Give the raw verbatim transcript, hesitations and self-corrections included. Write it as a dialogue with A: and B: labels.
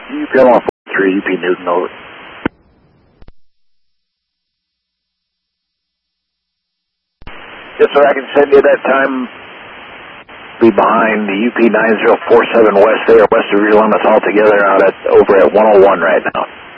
A: U P one forty-three, U P Newton, over. Yes, sir, I can send you that time. Be behind the U P nine zero four seven west there, west of your limits altogether, out at over at one oh one right now.